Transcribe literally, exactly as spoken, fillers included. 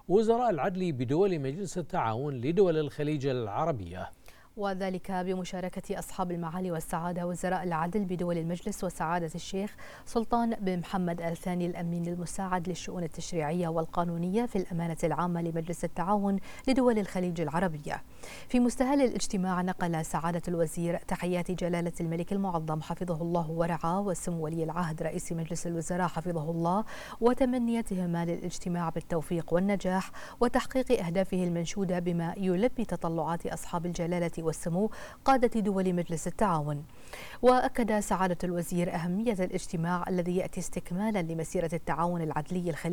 وزراء العدل بدول مجلس التعاون لدول الخليج العربية، وذلك بمشاركة أصحاب المعالي والسعادة وزراء العدل بدول المجلس وسعادة الشيخ سلطان بن محمد آل ثاني الأمين المساعد للشؤون التشريعية والقانونية في الأمانة العامة لمجلس التعاون لدول الخليج العربية. في مستهل الاجتماع نقل سعادة الوزير تحيات جلالة الملك المعظم حفظه الله ورعاه وسمو ولي العهد رئيس مجلس الوزراء حفظه الله، وتمنيتهما للاجتماع بالتوفيق والنجاح وتحقيق أهدافه المنشودة بما يلبي تطلعات أصحاب الجلالة والسمو قادة دول مجلس التعاون. وأكد سعادة الوزير أهمية الاجتماع الذي يأتي استكمالا لمسيرة التعاون العدلي الخليجي